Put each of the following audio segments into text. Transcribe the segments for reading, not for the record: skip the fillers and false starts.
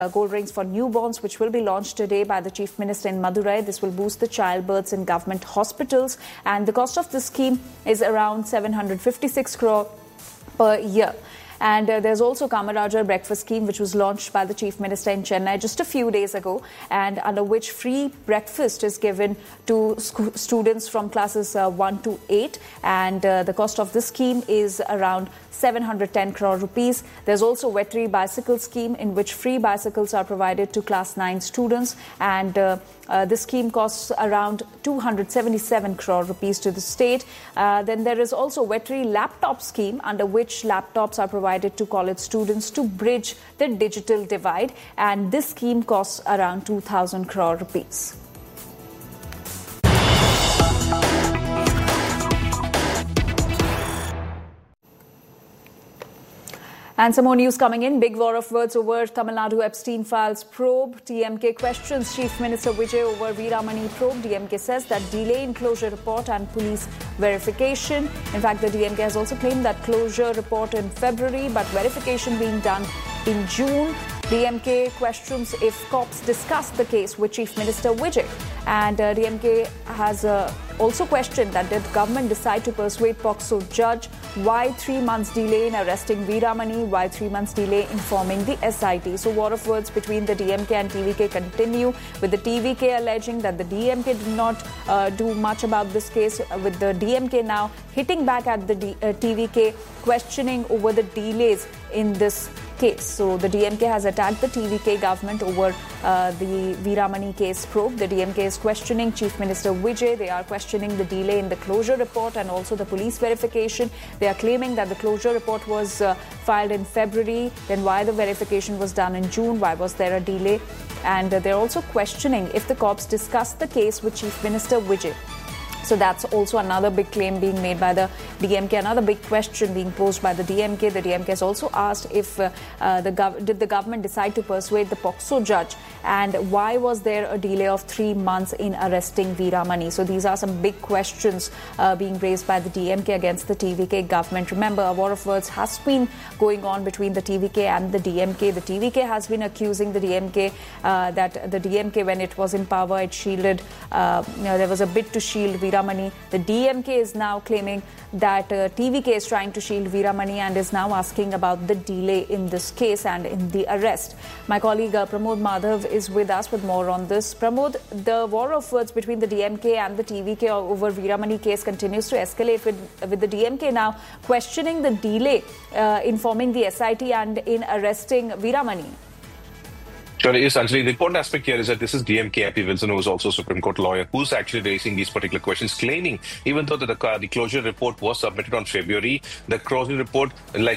Gold rings for newborns, which will be launched today by the Chief Minister in Madurai. This will boost the childbirths in government hospitals, and the cost of this scheme is around 756 crore per year. And there's also Kamarajar breakfast scheme, which was launched by the Chief Minister in Chennai just a few days ago, and under which free breakfast is given to students from classes 1 to 8. And the cost of this scheme is around 710 crore rupees. There's also veterinary bicycle scheme, in which free bicycles are provided to class 9 students, and this scheme costs around 277 crore rupees to the state. Then there is also veterinary laptop scheme, under which laptops are provided to college students to bridge the digital divide, and this scheme costs around 2,000 crore rupees. And some more news coming in. Big war of words over Tamil Nadu Epstein Files probe. DMK questions Chief Minister Vijay over Veeramani probe. DMK says that delay in closure report and police verification. In fact, the DMK has also claimed that closure report in February, but verification being done in June. DMK questions if cops discussed the case with Chief Minister Vijay. And DMK has also questioned that did government decide to persuade POCSO judge? Why 3 months delay in arresting Veeramani? Why 3 months delay in forming the SIT? So war of words between the DMK and TVK continue, with the TVK alleging that the DMK did not do much about this case, with the DMK now hitting back at the TVK, questioning over the delays in this case. So the DMK has attacked the TVK government over the Veeramani case probe. The DMK is questioning Chief Minister Vijay. They are questioning the delay in the closure report and also the police verification. They are claiming that the closure report was filed in February. Then why the verification was done in June? Why was there a delay? And they're also questioning if the cops discussed the case with Chief Minister Vijay. So that's also another big claim being made by the DMK, another big question being posed by the DMK. The DMK has also asked if did the government decide to persuade the POCSO judge, and why was there a delay of 3 months in arresting Veeramani? So these are some big questions being raised by the DMK against the TVK government. Remember, a war of words has been going on between the TVK and the DMK. The TVK has been accusing the DMK that the DMK, when it was in power, it shielded, there was a bid to shield Veeramani. The DMK is now claiming that TVK is trying to shield Veeramani and is now asking about the delay in this case and in the arrest. My colleague Pramod Madhav is with us with more on this. Pramod, the war of words between the DMK and the TVK over Veeramani case continues to escalate, with the DMK now questioning the delay in forming the SIT and in arresting Veeramani. Sure, yes, Anjali. The important aspect here is that this is DMK MP Wilson, who is also a Supreme Court lawyer, who's actually raising these particular questions, claiming even though the closure report was submitted on February, the closure report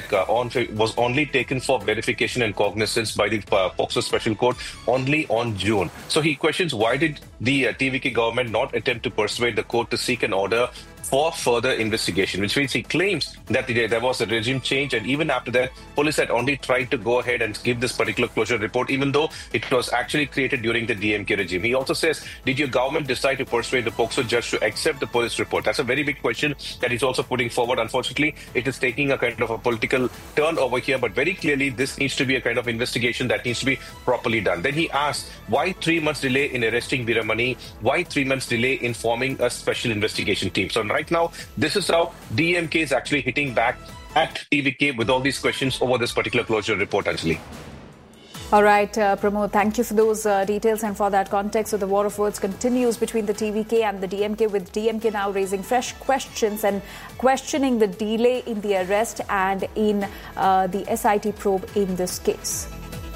was only taken for verification and cognizance by the POCSO Special Court only on June. So he questions why did the TVK government not attempt to persuade the court to seek an order for further investigation, which means he claims that there was a regime change, and even after that, police had only tried to go ahead and give this particular closure report, even though it was actually created during the DMK regime. He also says, did your government decide to persuade the POCSO judge to accept the police report? That's a very big question that he's also putting forward. Unfortunately, it is taking a kind of a political turn over here, but very clearly, this needs to be a kind of investigation that needs to be properly done. Then he asked, why 3 months delay in arresting Veeramani? Why 3 months delay in forming a special investigation team? So right now, this is how DMK is actually hitting back at TVK with all these questions over this particular closure report, Anjali. All right, Pramod, thank you for those details and for that context. So the war of words continues between the TVK and the DMK, with DMK now raising fresh questions and questioning the delay in the arrest and in the SIT probe in this case.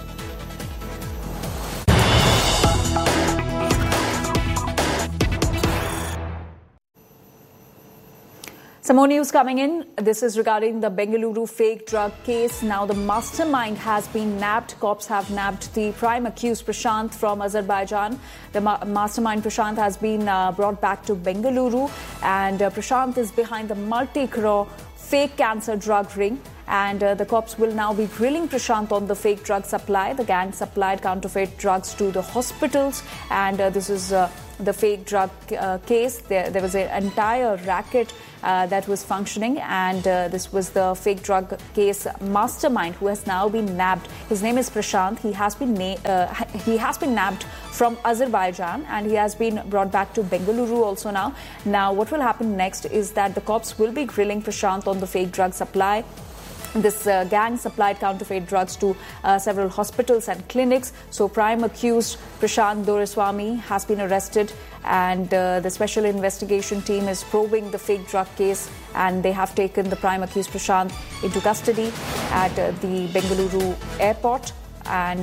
Some more news coming in. This is regarding the Bengaluru fake drug case. Now the mastermind has been nabbed. Cops have nabbed the prime accused, Prashant, from Azerbaijan. The mastermind, Prashant, has been brought back to Bengaluru, and Prashant is behind the multi-crore fake cancer drug ring. And the cops will now be grilling Prashant on the fake drug supply. The gang supplied counterfeit drugs to the hospitals, and this is the fake drug case. There was an entire racket that was functioning, and this was the fake drug case mastermind who has now been nabbed. His name is Prashant. He has been nabbed from Azerbaijan, and he has been brought back to Bengaluru also now. Now, what will happen next is that the cops will be grilling Prashant on the fake drug supply. This gang supplied counterfeit drugs to several hospitals and clinics. So prime accused Prashant Doraiswamy has been arrested, and the special investigation team is probing the fake drug case, and they have taken the prime accused Prashant into custody at the Bengaluru airport. And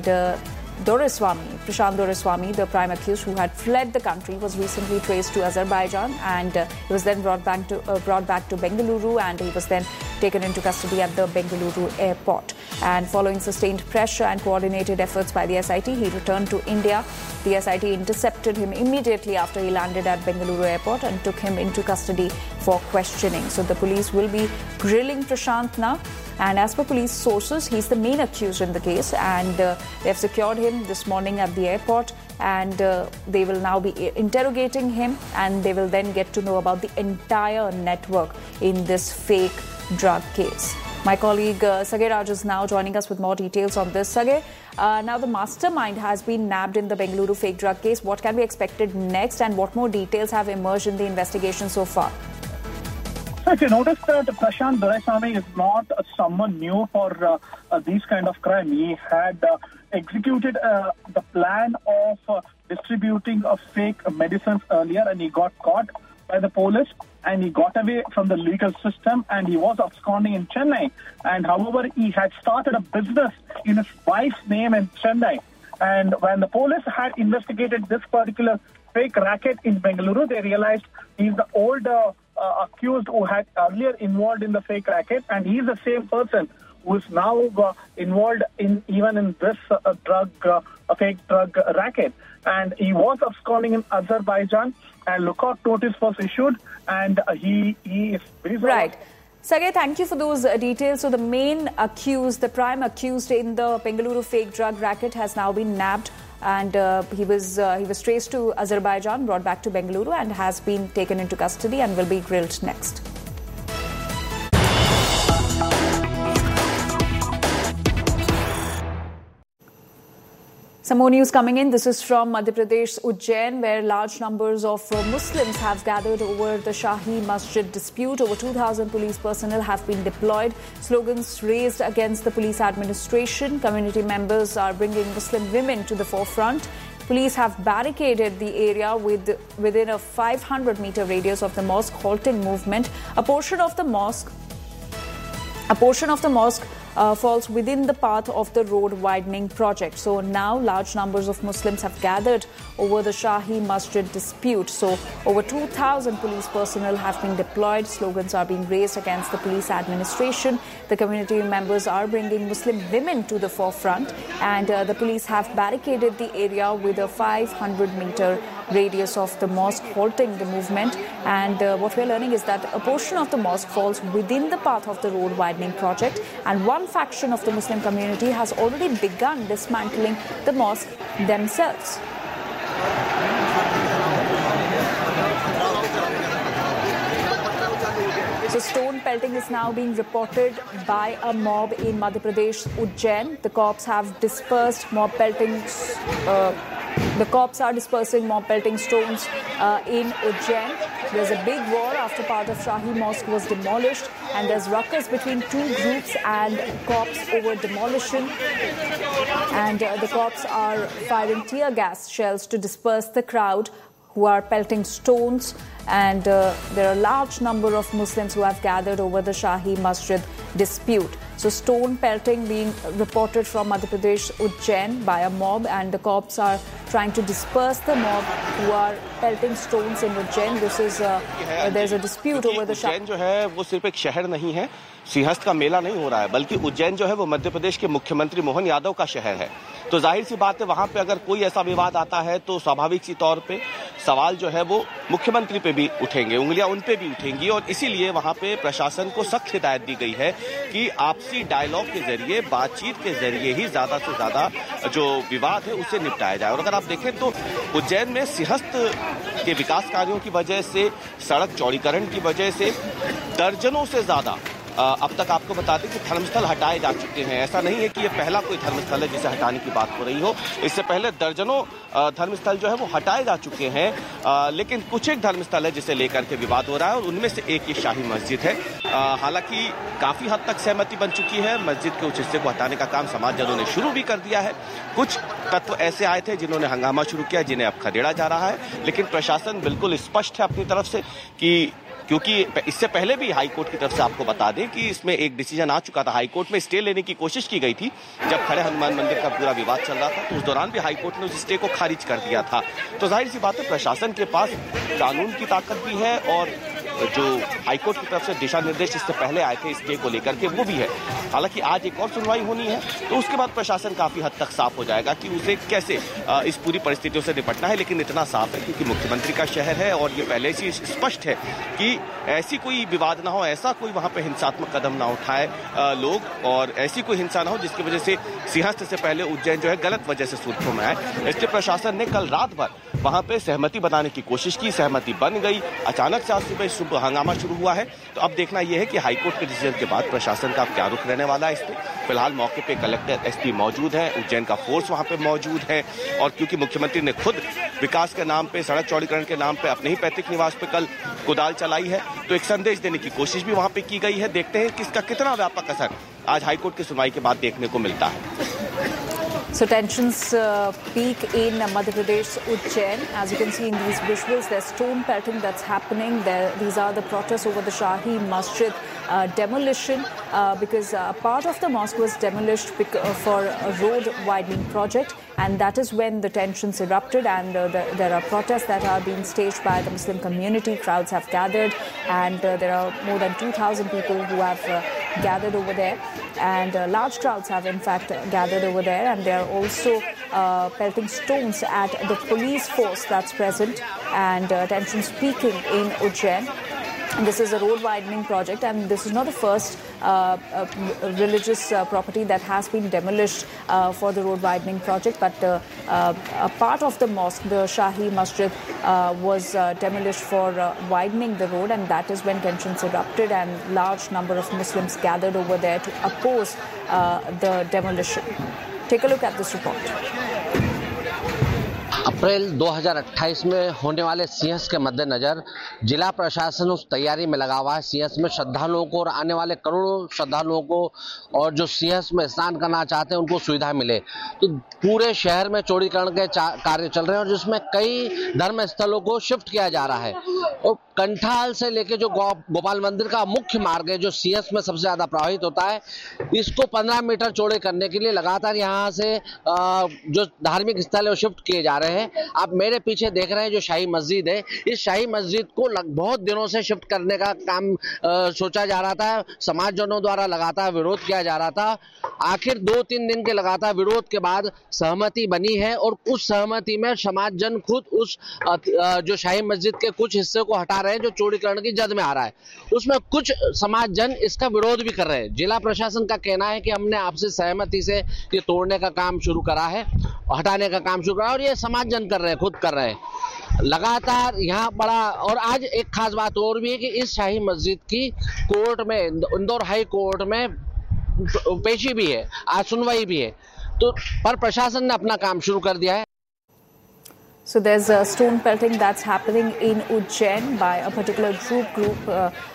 Prashant Doraiswamy, the prime accused who had fled the country, was recently traced to Azerbaijan, and he was then brought back to Bengaluru, and he was then taken into custody at the Bengaluru airport. And following sustained pressure and coordinated efforts by the SIT, he returned to India. The SIT intercepted him immediately after he landed at Bengaluru airport and took him into custody for questioning. So the police will be grilling Prashant now. And as per police sources, he's the main accused in the case, and they have secured him this morning at the airport, and they will now be interrogating him, and they will then get to know about the entire network in this fake drug case. My colleague Sagay Raj is now joining us with more details on this. Sagay, now the mastermind has been nabbed in the Bengaluru fake drug case. What can be expected next, and what more details have emerged in the investigation so far? So if you notice that Prashant Doraiswamy is not someone new for these kind of crime. He had executed the plan of distributing of fake medicines earlier, and he got caught by the police, and he got away from the legal system, and he was absconding in Chennai. And however, he had started a business in his wife's name in Chennai. And when the police had investigated this particular fake racket in Bengaluru, they realized he's the old accused who had earlier involved in the fake racket, and he is the same person who is now involved in this fake drug racket. And he was absconding in Azerbaijan, and lookout notice was issued, and he is right. Sagay, thank you for those details. So the main accused, the prime accused in the Bengaluru fake drug racket, has now been nabbed, and he was traced to Azerbaijan, brought back to Bengaluru, and has been taken into custody and will be grilled next. Some more news coming in. This is from Madhya Pradesh, Ujjain, where large numbers of Muslims have gathered over the Shahi Masjid dispute. Over 2,000 police personnel have been deployed. Slogans raised against the police administration. Community members are bringing Muslim women to the forefront. Police have barricaded the area within a 500-meter radius of the mosque, halting movement. A portion of the mosque falls within the path of the road widening project. So now large numbers of Muslims have gathered over the Shahi Masjid dispute. So over 2,000 police personnel have been deployed. Slogans are being raised against the police administration. The community members are bringing Muslim women to the forefront, and the police have barricaded the area with a 500-meter radius of the mosque, halting the movement. And what we're learning is that a portion of the mosque falls within the path of the road widening project, and one faction of the Muslim community has already begun dismantling the mosque themselves. So stone pelting is now being reported by a mob in Madhya Pradesh, Ujjain. The cops have dispersed mob pelting. The cops are dispersing mob pelting stones in Ujjain. There's a big war after part of Shahi Mosque was demolished, and there's ruckus between two groups and cops over demolition. And the cops are firing tear gas shells to disperse the crowd who are pelting stones. And there are a large number of Muslims who have gathered over the Shahi Masjid dispute. So stone pelting being reported from Madhya Pradesh, Ujjain, by a mob, and the cops are trying to disperse the mob who are pelting stones in Ujjain. This is there's a dispute over the Ujjain जो है वो सिर्फ एक शहर नहीं है, सिंहस्थ का मेला नहीं हो रहा है, बल्कि उज्जैन जो है वो मध्य प्रदेश के मुख्यमंत्री मोहन यादव का शहर है। तो जाहिर सी बात है वहां पे अगर कोई ऐसा विवाद आता है तो स्वाभाविक सी तौर पे सवाल जो है वो मुख्यमंत्री पे भी उठेंगे, उंगलियां उन पे भी उठेंगी, और इसीलिए वहां पे प्रशासन को सख्त हिदायत दी गई है कि आपसी डायलॉग के जरिए, बातचीत के जरिए ही ज्यादा से ज्यादा जो विवाद है उससे निपटाया जाए। और अगर आप देखें तो उज्जैन में सिंहस्थ के विकास कार्यों की वजह से, सड़क चौड़ीकरण की वजह से दर्जनों से ज्यादा अब तक आपको बता दें कि धर्मस्थल हटाए जा चुके हैं। ऐसा नहीं है कि ये पहला कोई धर्मस्थल है जिसे हटाने की बात हो रही हो। इससे पहले दर्जनों धर्मस्थल जो है वो हटाए जा चुके हैं, लेकिन कुछ एक धर्मस्थल है जिसे लेकर के विवाद हो रहा है और उनमें से एक ये शाही मस्जिद है। हालांकि काफी हद तक सहमति बन चुकी है। मस्जिद के उस हिस्से को हटाने का काम समाजजनों ने शुरू भी कर दिया है। कुछ तत्व ऐसे आए थे जिन्होंने हंगामा शुरू किया, जिन्हें अब खदेड़ा जा रहा है, लेकिन प्रशासन बिल्कुल स्पष्ट है अपनी तरफ से कि क्योंकि इससे पहले भी हाईकोर्ट की तरफ से आपको बता दें कि इसमें एक डिसीजन आ चुका था। हाईकोर्ट में स्टे लेने की कोशिश की गई थी जब खड़े हनुमान मंदिर का पूरा विवाद चल रहा था, तो उस दौरान भी हाईकोर्ट ने उस स्टे को खारिज कर दिया था। तो जाहिर सी बात है प्रशासन के पास कानून की ताकत भी है और जो हाईकोर्ट की तरफ से दिशा निर्देश इससे पहले आए थे स्टे को लेकर के वो भी है। हालांकि आज एक और सुनवाई होनी है, तो उसके बाद प्रशासन काफी हद तक साफ हो जाएगा कि उसे कैसे इस पूरी परिस्थितियों से निपटना है। लेकिन इतना साफ है क्योंकि मुख्यमंत्री का शहर है और ये पहले से स्पष्ट है कि ऐसी कोई विवाद ना हो, ऐसा कोई वहां पे हिंसात्मक कदम ना उठाए लोग, और ऐसी कोई हिंसा ना हो जिसकी वजह से सिंहस्थ से पहले उज्जैन जो है गलत वजह से सुर्खियों में आए। इसलिए प्रशासन ने कल रात भर वहां पे सहमति बनाने की कोशिश की, सहमति बन गई। अचानक से आज सुबह हंगामा शुरू हुआ है। तो अब देखना यह है कि हाईकोर्ट के डिसीजन के बाद प्रशासन का क्या रुख रहने वाला है इस पे। फिलहाल मौके पे कलेक्टर एसपी मौजूद है, उज्जैन का फोर्स वहां पे मौजूद है, और क्योंकि मुख्यमंत्री ने खुद विकास के नाम पे, सड़क चौड़ीकरण के नाम पे अपने ही पैतृक निवास पे कल कुदाल चलाई है, तो एक संदेश देने की कोशिश भी वहां पे की गई है। देखते हैं कि इसका कितना व्यापक असर आज हाईकोर्ट की सुनवाई के बाद देखने को मिलता है। So tensions peak in Madhya Pradesh, Ujjain. As you can see in these visuals, there's stone pelting that's happening. These are the protests over the Shahi Masjid demolition because part of the mosque was demolished for a road widening project, and that is when the tensions erupted. And there are protests that are being staged by the Muslim community. Crowds have gathered, and there are more than 2,000 people who have gathered over there, and large crowds have in fact gathered over there, and they are also pelting stones at the police force that's present, and tensions peaking in Ujjain. This is a road widening project, and this is not the first religious property that has been demolished for the road widening project, but a part of the mosque, the Shahi Masjid, was demolished for widening the road, and that is when tensions erupted and large number of Muslims gathered over there to oppose the demolition. Take a look at this report. अप्रैल 2028 में होने वाले सिंहस्थ के मद्देनजर जिला प्रशासन उस तैयारी में लगा हुआ है। सिंहस्थ में श्रद्धालुओं को और आने वाले करोड़ों श्रद्धालुओं को और जो सिंहस्थ में स्नान करना चाहते हैं उनको सुविधा मिले, तो पूरे शहर में चौड़ीकरण के कार्य चल रहे हैं और जिसमें कई धर्म स्थलों को शिफ्ट किया जा रहा है। और कंठाल से लेके जो गोपाल मंदिर का मुख्य मार्ग है जो सिंहस्थ में सबसे ज्यादा प्रभावित होता है, इसको 15 मीटर चौड़े करने के लिए लगातार यहाँ से जो धार्मिक स्थल है वो शिफ्ट किए जा रहे हैं। आप मेरे पीछे देख रहे हैं जो शाही मस्जिद है, इस शाही मस्जिद को बहुत दिनों से शिफ्ट करने का काम सोचा जा रहा था, समाजजनों द्वारा लगातार विरोध किया जा रहा था। आखिर 2-3 दिन के लगातार विरोध के बाद सहमति बनी है और उस सहमति में समाजजन खुद उस जो शाही मस्जिद के कुछ हिस्से को हटा रहे हैं जो चौड़ीकरण की जद में आ रहा है। उसमें कुछ समाजजन इसका विरोध भी कर रहे हैं। जिला प्रशासन का कहना है कि हमने आपसे सहमति से ये तोड़ने का काम शुरू करा है, हटाने का काम शुरू करा, और ये समाजजन कर रहे हैं, खुद कर रहे हैं लगातार यहाँ बड़ा। और आज एक खास बात और भी है कि इस शाही मस्जिद की कोर्ट में, इंदौर हाई कोर्ट में पेशी भी है, आज सुनवाई भी है, तो पर प्रशासन ने अपना काम शुरू कर दिया है। So there's stone pelting that's happening in Ujjain by a particular group.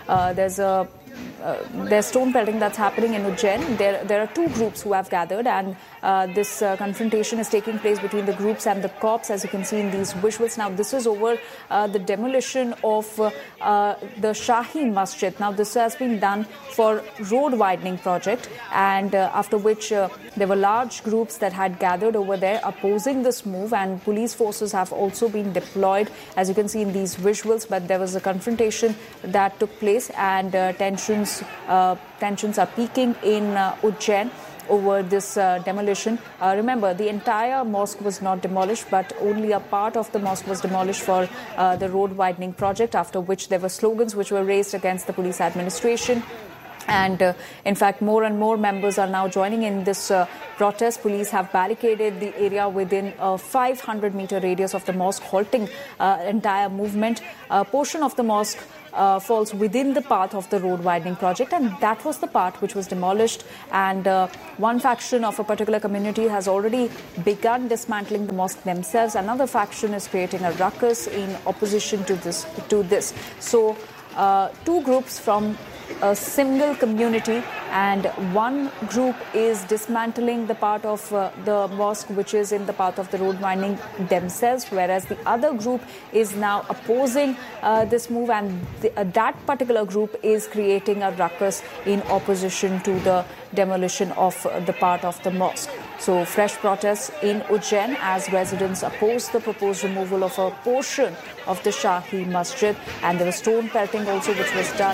There's stone pelting that's happening in Ujjain. There are two groups who have gathered, and this confrontation is taking place between the groups and the cops, as you can see in these visuals. Now, this is over the demolition of the Shahi Masjid. Now, this has been done for road widening project, and after which there were large groups that had gathered over there opposing this move, and police forces have also been deployed, as you can see in these visuals. But there was a confrontation that took place, and tensions are peaking in Ujjain over this demolition. Remember, the entire mosque was not demolished, but only a part of the mosque was demolished for the road widening project, after which there were slogans which were raised against the police administration. And in fact, more and more members are now joining in this protest. Police have barricaded the area within a 500-meter radius of the mosque, halting entire movement. A portion of the mosque falls within the path of the road widening project, and that was the part which was demolished. And one faction of a particular community has already begun dismantling the mosque themselves. Another faction is creating a ruckus in opposition to this. So two groups from a single community, and one group is dismantling the part of the mosque which is in the path of the road winding themselves, whereas the other group is now opposing this move, and that particular group is creating a ruckus in opposition to the demolition of the part of the mosque. So fresh protests in Ujjain as residents oppose the proposed removal of a portion of the Shahi Masjid, and there was stone pelting also which was done.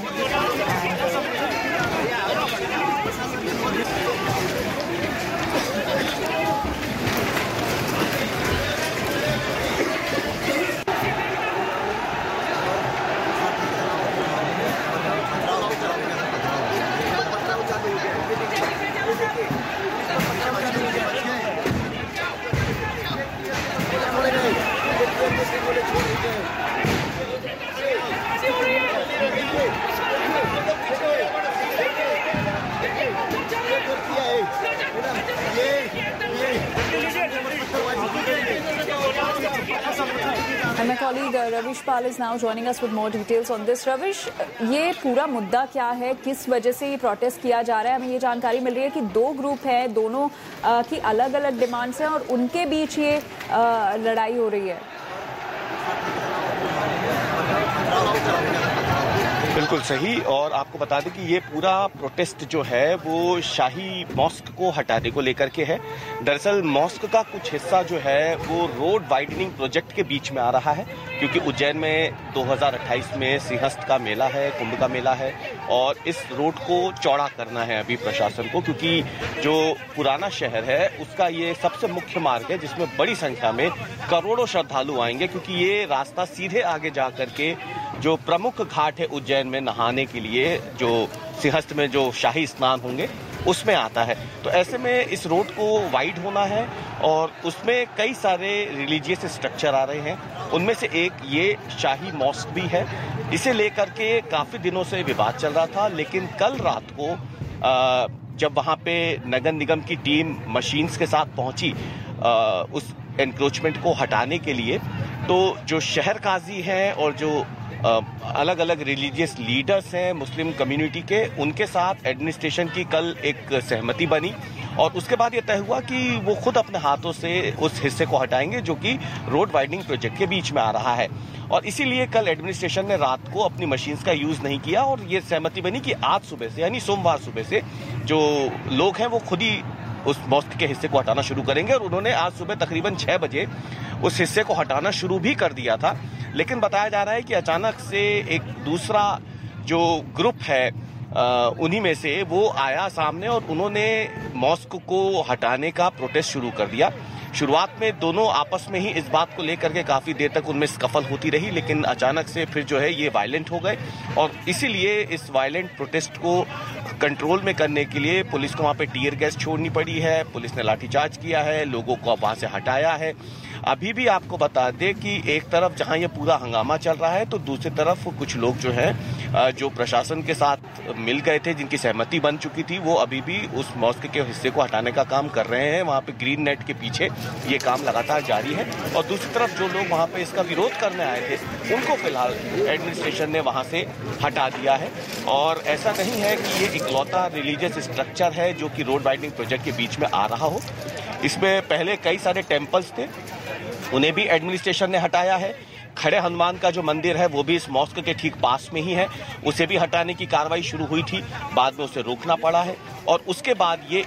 And my colleague Ravish Pal is now joining us with more details on this. Ravish, ये पूरा मुद्दा क्या है, किस वजह से ये protest किया जा रहा है? हमें ये जानकारी मिल रही है कि दो ग्रुप हैं, दोनों की अलग-अलग डिमांड्स हैं और उनके बीच ये लड़ाई हो रही है। बिल्कुल सही। और आपको बता दें कि ये पूरा प्रोटेस्ट जो है वो शाही मॉस्क को हटाने को लेकर के है। दरअसल मॉस्क का कुछ हिस्सा जो है वो रोड वाइडनिंग प्रोजेक्ट के बीच में आ रहा है, क्योंकि उज्जैन में 2028 में सिंहस्थ का मेला है, कुंभ का मेला है, और इस रोड को चौड़ा करना है अभी प्रशासन को, क्योंकि जो पुराना शहर है उसका ये सबसे मुख्य मार्ग है जिसमें बड़ी संख्या में करोड़ों श्रद्धालु आएंगे, क्योंकि ये रास्ता सीधे आगे जा करके जो प्रमुख घाट है उज्जैन में नहाने के लिए, जो सिंहस्थ में जो शाही स्नान होंगे उसमें आता है। तो ऐसे में इस रोड को वाइड होना है और उसमें कई सारे रिलीजियस स्ट्रक्चर आ रहे हैं। उनमें से एक ये शाही मॉस्क भी है। इसे लेकर के काफी दिनों से विवाद चल रहा था, लेकिन कल रात को जब वहां पे नगर निगम की टीम मशीन्स के साथ पहुंची उस एनक्रोचमेंट को हटाने के लिए, तो जो शहर काजी हैं और जो अलग अलग रिलीजियस लीडर्स हैं मुस्लिम कम्युनिटी के, उनके साथ एडमिनिस्ट्रेशन की कल एक सहमति बनी और उसके बाद ये तय हुआ कि वो खुद अपने हाथों से उस हिस्से को हटाएंगे जो कि रोड वाइडनिंग प्रोजेक्ट के बीच में आ रहा है। और इसीलिए कल एडमिनिस्ट्रेशन ने रात को अपनी मशीन्स का यूज नहीं किया और ये सहमति बनी कि आज सुबह से, यानी सोमवार सुबह से, जो लोग हैं वो खुद ही उस मॉस्क के हिस्से को हटाना शुरू करेंगे। और उन्होंने आज सुबह तकरीबन 6 बजे उस हिस्से को हटाना शुरू भी कर दिया था, लेकिन बताया जा रहा है कि अचानक से एक दूसरा जो ग्रुप है उन्हीं में से वो आया सामने और उन्होंने मॉस्क को हटाने का प्रोटेस्ट शुरू कर दिया। शुरुआत में दोनों आपस में ही इस बात को लेकर के काफी देर तक उनमें स्कफल होती रही, लेकिन अचानक से फिर जो है ये वायलेंट हो गए और इसीलिए इस वायलेंट प्रोटेस्ट को कंट्रोल में करने के लिए पुलिस को वहां पे टीयर गैस छोड़नी पड़ी है। पुलिस ने लाठीचार्ज किया है, लोगों को वहां से हटाया है। अभी भी आपको बता दें कि एक तरफ जहां ये पूरा हंगामा चल रहा है तो दूसरी तरफ कुछ लोग जो है जो प्रशासन के साथ मिल गए थे, जिनकी सहमति बन चुकी थी, वो अभी भी उस मॉस्क के हिस्से को हटाने का काम कर रहे हैं। वहां पे ग्रीन नेट के पीछे ये काम लगातार जारी है और दूसरी तरफ जो लोग वहां पे इसका विरोध करने आए थे उनको फिलहाल एडमिनिस्ट्रेशन ने वहां से हटा दिया है। और ऐसा नहीं है कि ये इकलौता रिलीजियस स्ट्रक्चर है जो कि रोड वाइडनिंग प्रोजेक्ट के बीच में आ रहा हो। इसमें पहले कई सारे टेम्पल्स थे, उन्हें भी एडमिनिस्ट्रेशन ने हटाया है। खड़े हनुमान का जो मंदिर है वो भी इस मॉस्क के ठीक पास में ही है, उसे भी हटाने की कार्रवाई शुरू हुई थी, बाद में उसे रोकना पड़ा है। और उसके बाद ये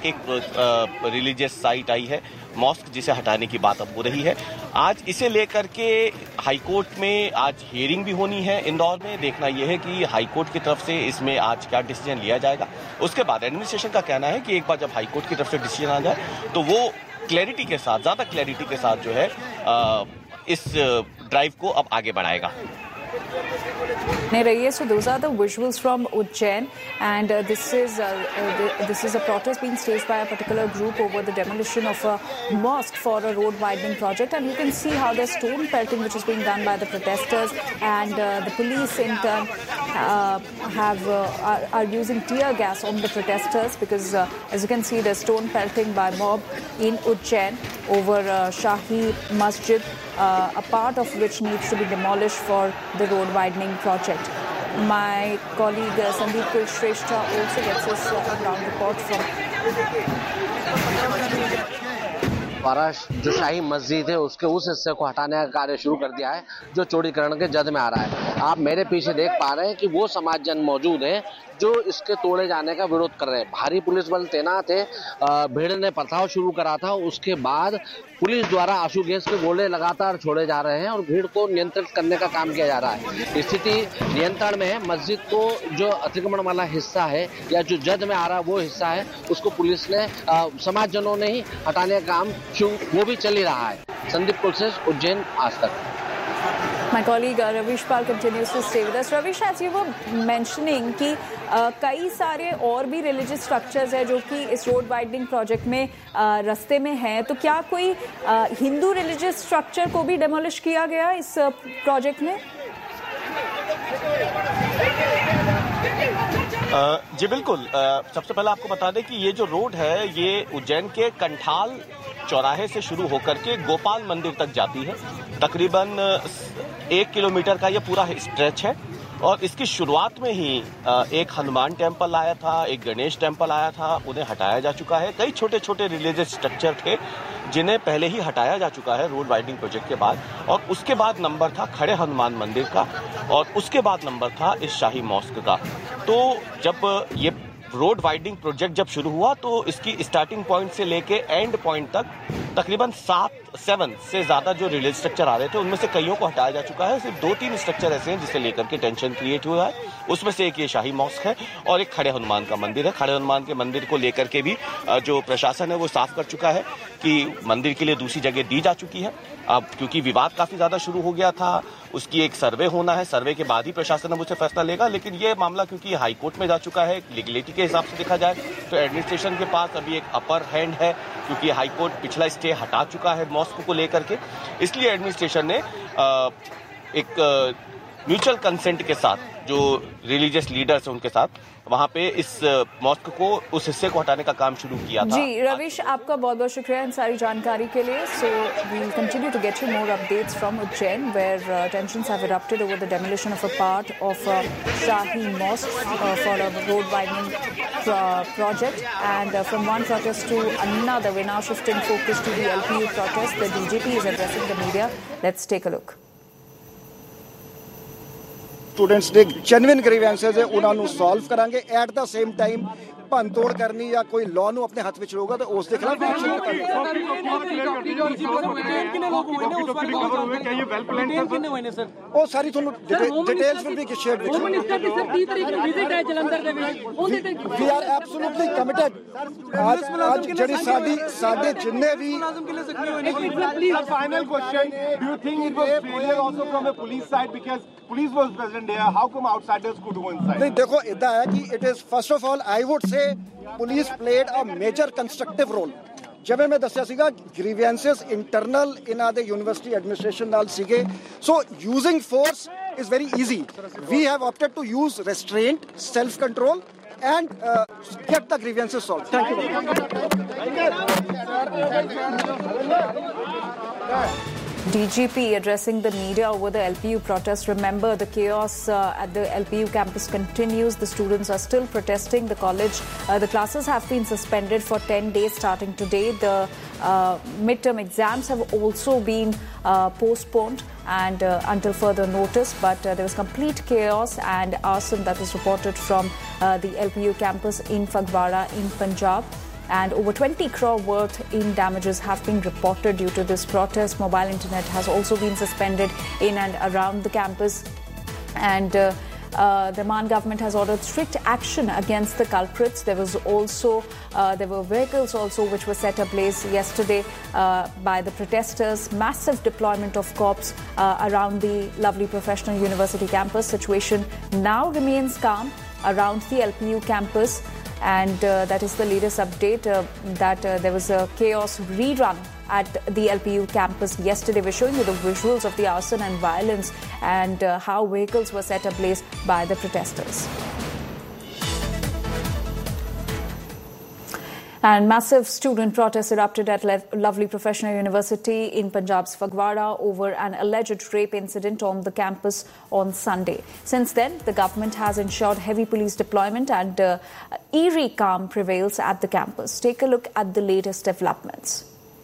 एक रिलीजियस साइट आई है मॉस्क, जिसे हटाने की बात अब हो रही है। आज इसे लेकर के हाईकोर्ट में आज हियरिंग भी होनी है इंदौर में। देखना यह है कि हाईकोर्ट की तरफ से इसमें आज क्या डिसीजन लिया जाएगा। उसके बाद एडमिनिस्ट्रेशन का कहना है कि एक बार जब हाईकोर्ट की तरफ से डिसीजन आ जाए तो वो क्लैरिटी के साथ, ज्यादा क्लैरिटी के साथ जो है इस ड्राइव को अब आगे बढ़ाएगा। So those are the visuals from Ujjain, and this is a protest being staged by a particular group over the demolition of a mosque for a road widening project, and you can see how there's stone pelting which is being done by the protesters, and the police in turn are using tear gas on the protesters because as you can see there's stone pelting by mob in Ujjain over Shahi Masjid, a part of which needs to be demolished for the road widening project. My colleague Sandeep Kulshrestha also gets us ground report from जो शाही मस्जिद है उसके उस हिस्से को हटाने का कार्य शुरू कर दिया है जो चौड़ीकरण के जद में आ रहा है। आप मेरे पीछे देख पा रहे हैं कि वो समाजजन मौजूद है जो इसके तोड़े जाने का विरोध कर रहे हैं। भारी पुलिस बल तैनात है। भीड़ ने पथराव शुरू करा था, उसके बाद पुलिस द्वारा आंसू गैस के गोले लगातार छोड़े जा रहे हैं और भीड़ को नियंत्रित करने का काम किया जा रहा है। स्थिति नियंत्रण में है। मस्जिद को जो अतिक्रमण वाला हिस्सा है या जो जद में आ रहा वो हिस्सा है उसको पुलिस ने समाजजनों ने ही हटाने का काम वो भी चल ही रहा है। संदीप कुलश्रेष्ठ, उज्जैन, आज तक। My colleague Ravish Pal continues to stay with us. Ravish, as you were mentioning कि कई सारे और भी रिलीजियस स्ट्रक्चर्स है जो कि इस रोड वाइडनिंग प्रोजेक्ट में रास्ते में हैं, तो क्या कोई हिंदू रिलीजियस स्ट्रक्चर को भी डेमोलिश किया गया इस प्रोजेक्ट में? जी बिल्कुल। सबसे पहले आपको बता दें कि ये जो रोड है ये उज्जैन के कंठाल चौराहे से शुरू होकर के गोपाल मंदिर तक जाती है। तकरीबन 1 किलोमीटर का ये पूरा स्ट्रेच है और इसकी शुरुआत में ही एक हनुमान टेम्पल आया था, एक गणेश टेम्पल आया था, उन्हें हटाया जा चुका है। कई छोटे छोटे रिलीजियस स्ट्रक्चर थे जिन्हें पहले ही हटाया जा चुका है रोड वाइडनिंग प्रोजेक्ट के बाद, और उसके बाद नंबर था खड़े हनुमान मंदिर का और उसके बाद नंबर था इस शाही मॉस्क का। तो जब ये रोड वाइडनिंग प्रोजेक्ट जब शुरू हुआ तो इसकी स्टार्टिंग पॉइंट से लेके एंड पॉइंट तक तकरीबन 7 से ज्यादा जो रिलीज स्ट्रक्चर आ रहे थे उनमें से कईयों को हटाया जा चुका है। सिर्फ 2-3 स्ट्रक्चर ऐसे हैं जिसे लेकर के टेंशन क्रिएट हुआ है। उसमें से एक ये शाही मॉस्क है और एक खड़े हनुमान का मंदिर है। खड़े हनुमान के मंदिर को लेकर के भी जो प्रशासन है वो साफ कर चुका है कि मंदिर के लिए दूसरी जगह दी जा चुकी है। अब क्योंकि विवाद काफी ज्यादा शुरू हो गया था, उसकी एक सर्वे होना है, सर्वे के बाद ही प्रशासन अब उसे फैसला लेगा। लेकिन ये मामला क्योंकि हाई कोर्ट में जा चुका है, लीगलिटी के हिसाब से देखा जाए तो एडमिनिस्ट्रेशन के पास अभी एक अपर हैंड है क्योंकि हाई कोर्ट पिछला स्टे हटा चुका है मॉस्क को लेकर के। इसलिए एडमिनिस्ट्रेशन ने एक म्यूचुअल कंसेंट के साथ जो रिलीजियस लीडर्स हैं उनके साथ वहां पे इस मॉस्क को उस हिस्से को हटाने का काम शुरू किया था। जी रविश, आपका बहुत बहुत शुक्रिया इन सारी जानकारी के लिए। So we will continue to get you more updates from Ujjain where tensions have erupted over the demolition of a part of shahi mask for a road widening project, and from one protest to another we're now shifting focus to the LPU protest. The DGP is addressing the media. Let's take a look. Students ਦੇ genuine grievances ਹੈ ਉਹਨਾਂ ਨੂੰ solve ਕਰਾਂਗੇ। At the same time ਭੰਨਤੋੜ ਕਰਨੀ ਜਾਂ ਕੋਈ law ਨੂੰ ਆਪਣੇ ਹੱਥ ਵਿੱਚ ਲਊਗਾ ਤਾਂ ਉਸ ਦੇ ਖਿਲਾਫ ਐਕਸ਼ਨ ਕਰਾਂਗੇ। ਉਹ ਸਾਰੀ ਤੁਹਾਨੂੰ details will be shared with you. We R absolutely committed. ਅੱਜ ਜਿਹੜੀ ਸਾਡੇ ਜਿੰਨੇ ਵੀ final question, do you think it was failure also from the police side because police was present here? How come outsiders could go inside? नहीं देखो इतना है कि it is first of all I would say police played a major constructive role। ਜਿਵੇਂ ਮੈਂ ਦੱਸਿਆ ਸੀਗਾ grievances internal ਇਹਨਾਂ ਦੇ ਯੂਨੀਵਰਸਿਟੀ ਐਡਮਿਨਿਸਟ੍ਰੇਸ਼ਨ ਨਾਲ ਸੀਗੇ। so using force is very easy। we have opted to use restraint, self control and get the grievances solved। thank you DGP addressing the media over the LPU protest. Remember, the chaos at the LPU campus continues. The students are still protesting. The college, the classes have been suspended for 10 days starting today. The midterm exams have also been postponed and until further notice. But there was complete chaos and arson that was reported from the LPU campus in Phagwara in Punjab. And over 20 crore worth in damages have been reported due to this protest. Mobile internet has also been suspended in and around the campus. And the Man government has ordered strict action against the culprits. There were vehicles also which were set ablaze yesterday by the protesters. Massive deployment of cops around the lovely Professional University campus. Situation now remains calm around the LPU campus. And that is the latest update that there was a chaos rerun at the LPU campus yesterday. We're showing you the visuals of the arson and violence and how vehicles were set ablaze by the protesters. And massive student protests erupted at lovely Professional University in Punjab's Fagwara over an alleged rape incident on the campus on Sunday. Since then, the government has ensured heavy police deployment and eerie calm prevails at the campus. Take a look at the latest developments.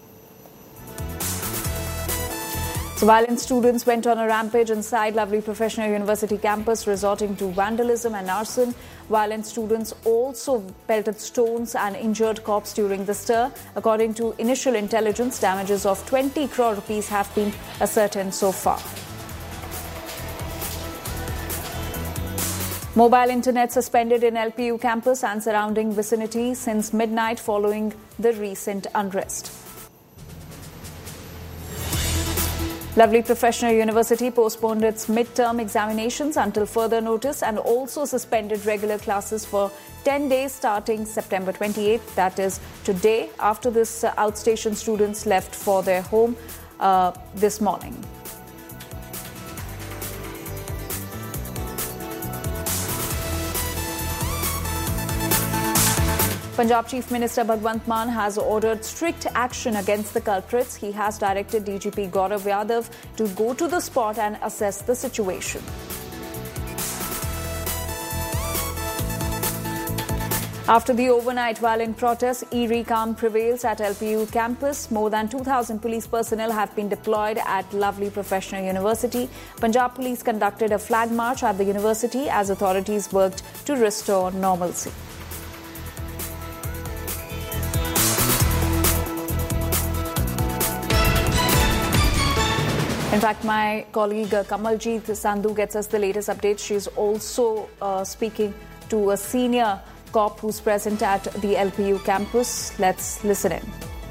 So violent students went on a rampage inside lovely Professional University campus, resorting to vandalism and arson. Violent students also pelted stones and injured cops during the stir. According to initial intelligence, damages of 20 crore rupees have been ascertained so far. Mobile internet suspended in LPU campus and surrounding vicinity since midnight following the recent unrest. Lovely Professional University postponed its mid-term examinations until further notice and also suspended regular classes for 10 days starting September 28th. That is today, after this outstation students left for their home this morning. Punjab Chief Minister Bhagwant Mann has ordered strict action against the culprits. He has directed DGP Gaurav Yadav to go to the spot and assess the situation. After the overnight violent protests, eerie calm prevails at LPU campus. More than 2,000 police personnel have been deployed at lovely Professional University. Punjab Police conducted a flag march at the university as authorities worked to restore normalcy. In fact, my colleague Kamaljeet Sandhu gets us the latest updates. She's also speaking to a senior cop who's present at the LPU campus. Let's listen in.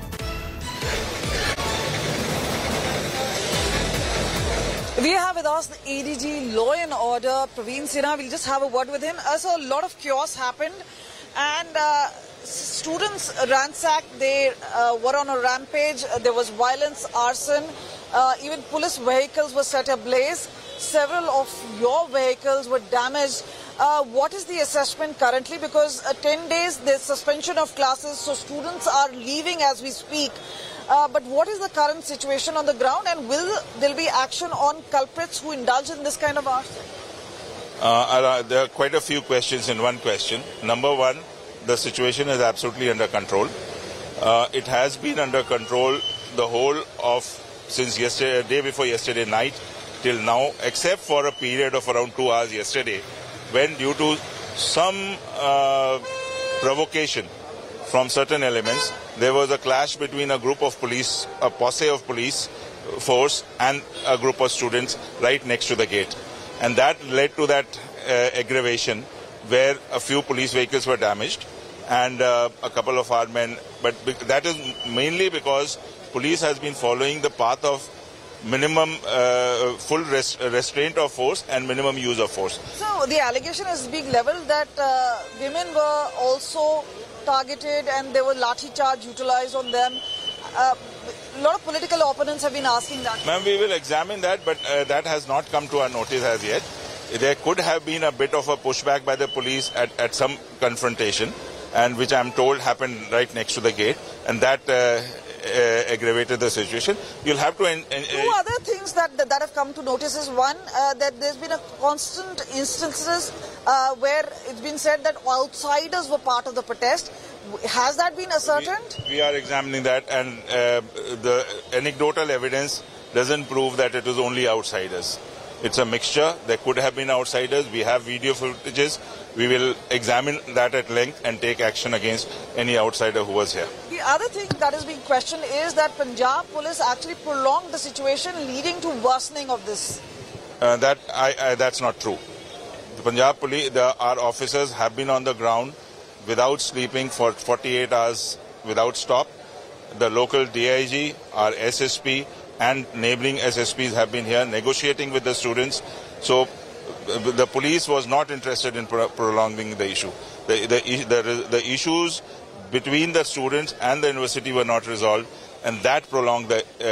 We have with us the ADG Law and Order, Praveen Sinha. We'll just have a word with him. So a lot of chaos happened and students ransacked. They were on a rampage. There was violence, arson. Even police vehicles were set ablaze. Several of your vehicles were damaged. What is the assessment currently? Because 10 days, there's suspension of classes, so students are leaving as we speak. But what is the current situation on the ground, and will there be action on culprits who indulge in this kind of arson? There are quite a few questions in one question. Number one, the situation is absolutely under control. It has been under control the whole of since yesterday, day before yesterday night till now, except for a period of around 2 hours yesterday, when due to some provocation from certain elements, there was a clash between a group of police, a posse of police force, and a group of students right next to the gate. And that led to that aggravation where a few police vehicles were damaged and a couple of our men. But that is mainly because police has been following the path of minimum full restraint of force and minimum use of force. So the allegation is being leveled that women were also targeted and there was lathi charge utilized on them. A lot of political opponents have been asking that. Ma'am, we will examine that, but that has not come to our notice as yet. There could have been a bit of a pushback by the police at some confrontation, and which I am told happened right next to the gate, and that aggravated the situation. You'll have to... Two other things that have come to notice is one, that there's been a constant instances where it's been said that outsiders were part of the protest. Has that been ascertained? We are examining that, and the anecdotal evidence doesn't prove that it was only outsiders. It's a mixture. There could have been outsiders. We have video footages. We will examine that at length and take action against any outsider who was here. The other thing that is being questioned is that Punjab police actually prolonged the situation, leading to worsening of this. That's not true. Punjab Police, our officers have been on the ground without sleeping for 48 hours without stop. The local DIG, our SSP and neighboring SSPs have been here negotiating with the students. So the police was not interested in prolonging the issue. The issues between the students and the university were not resolved, and that prolonged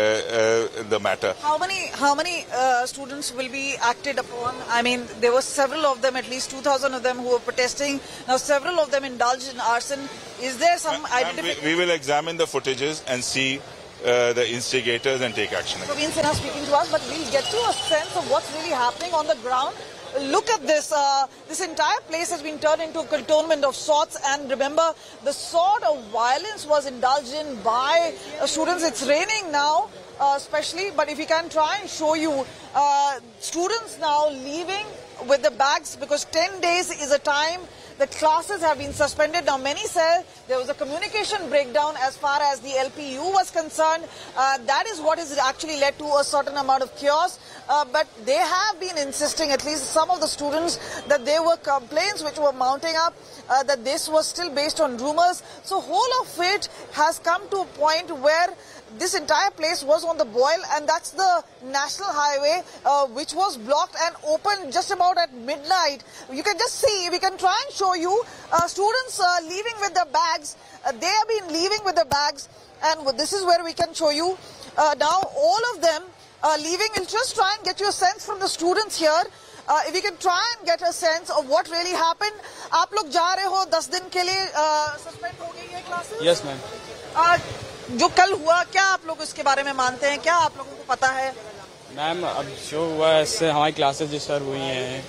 the matter. How many students will be acted upon? I mean, there were several of them, at least 2,000 of them who were protesting. Now, several of them indulged in arson. Is there some identification? We will examine the footages and see the instigators and take action. Praveen Sinha speaking to us, but we'll get to a sense of what's really happening on the ground. Look at this. This entire place has been turned into a cantonment of sorts. And remember, the sort of violence was indulged in by students. It's raining now, especially. But if we can try and show you, students now leaving with the bags, because 10 days is a time that classes have been suspended. Now, many say there was a communication breakdown as far as the LPU was concerned. That is what has actually led to a certain amount of chaos. But they have been insisting, at least some of the students, that there were complaints which were mounting up, that this was still based on rumors. So whole of it has come to a point where this entire place was on the boil, and that's the national highway which was blocked and opened just about at midnight. You can just see, we can try and show you students leaving with their bags. They have been leaving with their bags, and this is where we can show you now all of them leaving. We'll just try and get you a sense from the students here. If we can try and get a sense of what really happened. आप लोग जा रहे हो 10 दिन के लिए suspend हो गई है classes? Yes, ma'am. जो कल हुआ, क्या आप लोग इसके बारे में मानते हैं? क्या आप लोगों को पता है? मैम, अब जो हुआ है इससे हमारी क्लासेस डिस्टर्ब हुई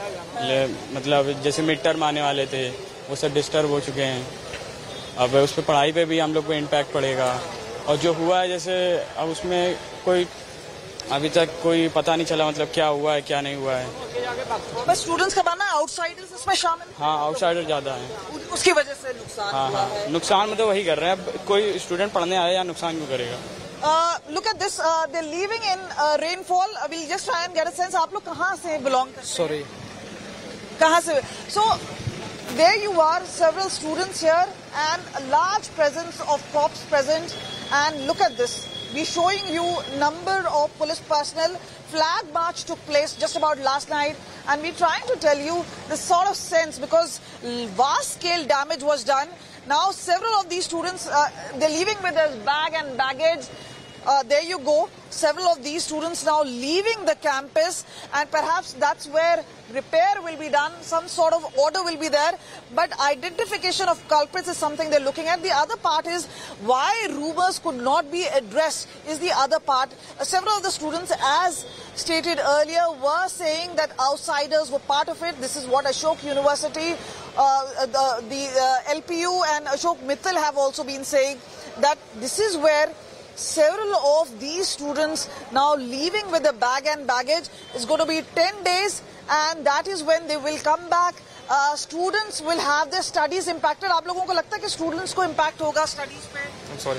हैं. मतलब जैसे मिड टर्म आने वाले थे वो सब डिस्टर्ब हो चुके हैं. अब उस पर पढ़ाई पे भी हम लोग को इम्पैक्ट पड़ेगा. और जो हुआ है जैसे अब उसमें कोई अभी तक कोई पता नहीं चला मतलब क्या हुआ है क्या नहीं हुआ है. बस स्टूडेंट्स का मानना आउटसाइडर्स इसमें शामिल हैं. हाँ, आउटसाइडर ज्यादा है, उसकी वजह से नुकसान हुआ है. नुकसान मतलब वही कर रहे हैं. अब कोई स्टूडेंट पढ़ने आया या नुकसान क्यों करेगा. Look at this. They're leaving in rainfall. We'll just try and get a sense. आप लोग कहाँ से belong करते हैं? Sorry. कहाँ से? So there you are, several students here and a large presence of cops present. And look at this. We're showing you number of police personnel. Flag march took place just about last night, and we're trying to tell you the sort of sense, because vast scale damage was done. Now several of these students, they're leaving with their bag and baggage. There you go. Several of these students now leaving the campus, and perhaps that's where repair will be done. Some sort of order will be there. But identification of culprits is something they're looking at. The other part is why rumors could not be addressed is the other part. Several of the students, as stated earlier, were saying that outsiders were part of it. This is what Ashok University, the LPU and Ashok Mittal have also been saying, that this is where several of these students now leaving with a bag and baggage. Is going to be 10 days, and that is when they will come back. Students will have their studies impacted. आप लोगों को लगता है कि students को impact होगा studies पे? I'm sorry.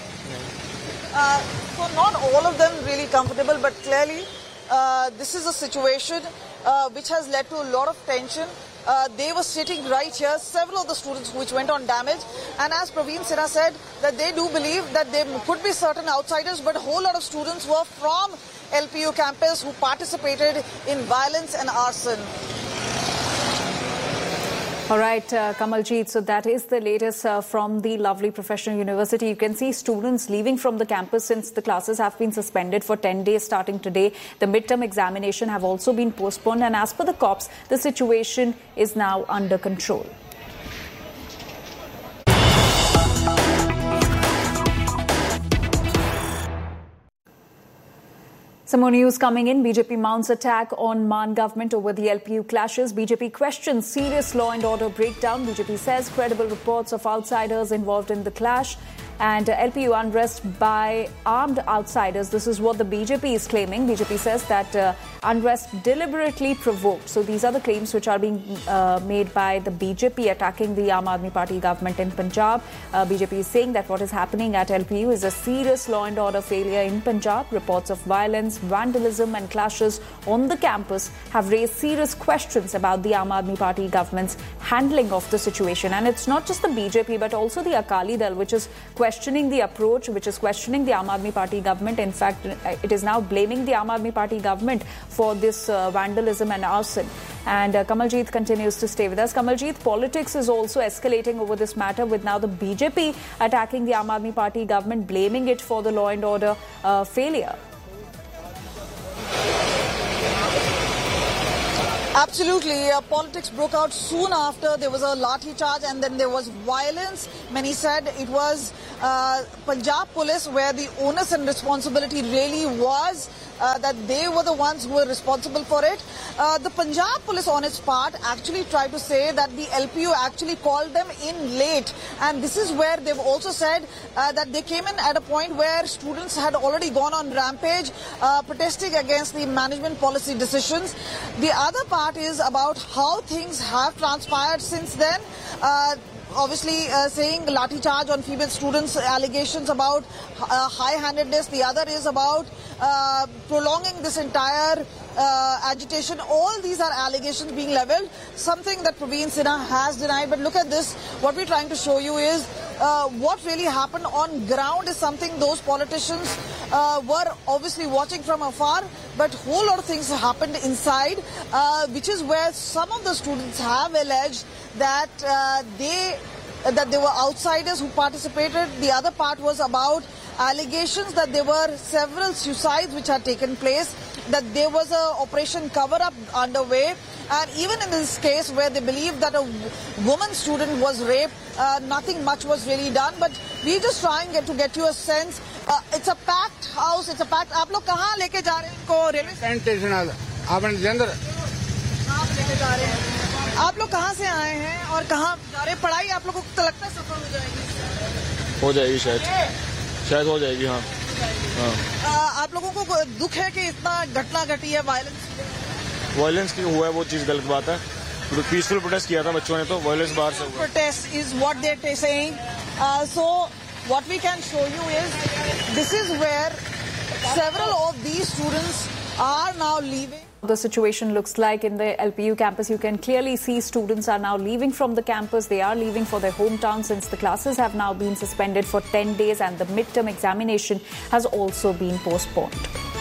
So not all of them really comfortable, but clearly this is a situation which has led to a lot of tension. They were sitting right here, several of the students which went on damage, and as Praveen Sinha said, that they do believe that there could be certain outsiders, but a whole lot of students were from LPU campus who participated in violence and arson. All right, Kamaljeet, so that is the latest from the lovely professional university. You can see students leaving from the campus since the classes have been suspended for 10 days starting today. The midterm examination have also been postponed, and as per the cops, the situation is now under control. Some more news coming in. BJP mounts attack on Maan government over the LPU clashes. BJP questions serious law and order breakdown. BJP says credible reports of outsiders involved in the clash. And LPU unrest by armed outsiders. This is what the BJP is claiming. BJP says that unrest deliberately provoked. So these are the claims which are being made by the BJP attacking the Aam Aadmi Party government in Punjab. BJP is saying that what is happening at LPU is a serious law and order failure in Punjab. Reports of violence, vandalism and clashes on the campus have raised serious questions about the Aam Aadmi Party government's handling of the situation. And it's not just the BJP but also the Akali Dal which is questioning the approach, which is questioning the Aam Aadmi Party government. In fact, it is now blaming the Aam Aadmi Party government for this vandalism and arson. And Kamaljeet continues to stay with us. Kamaljeet, politics is also escalating over this matter with now the BJP attacking the Aam Aadmi Party government, blaming it for the law and order failure. Absolutely. Politics broke out soon after. There was a lathi charge and then there was violence. Many said it was Punjab police where the onus and responsibility really was that they were the ones who were responsible for it. The Punjab police on its part actually tried to say that the LPU actually called them in late, and this is where they've also said that they came in at a point where students had already gone on rampage protesting against the management policy decisions. The other part is about how things have transpired since then. Obviously saying lathi charge on female students, allegations about high-handedness. The other is about prolonging this entire agitation. All these are allegations being leveled, something that Praveen Sinha has denied. But look at this. What we're trying to show you is what really happened on ground is something those politicians were obviously watching from afar, but a whole lot of things happened inside, which is where some of the students have alleged that they were outsiders who participated. The other part was about allegations that there were several suicides which had taken place, that there was a operation cover-up underway, and even in this case where they believe that a woman student was raped, nothing much was really done. But we just trying to get you a sense. It's a packed house, it's a packed. आप लोग कहाँ लेके जा रहे हैं इनको? Railway station आपने जंदर आप लेके जा रहे हैं. आप लोग कहाँ से आए हैं और कहाँ जा रहे हैं? पढ़ाई आप लोगों को लगता है सफल हो जाएगी? हो जाएगी शायद हो जाएगी. हाँ. आप लोगों को दुख है कि इतना घटना घटी है, वायलेंस की हुआ है, वो चीज गलत बात है. पीसफुल प्रोटेस्ट किया था बच्चों ने, तो वायलेंस बाहर से हुआ. Protest is what they are saying. So what we can show you is this is where several of these students are now leaving. The situation looks like in the LPU campus. You can clearly see students are now leaving from the campus. They are leaving for their hometown since the classes have now been suspended for 10 days and the midterm examination has also been postponed.